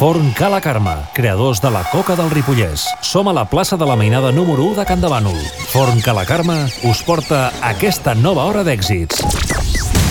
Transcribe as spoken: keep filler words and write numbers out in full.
Forn Ca la Carme, creadors de la coca del Ripollès. Som a la plaça de la Mainada número u de Can de Bànol. Forn Ca la Carme us porta aquesta nova hora d'èxits.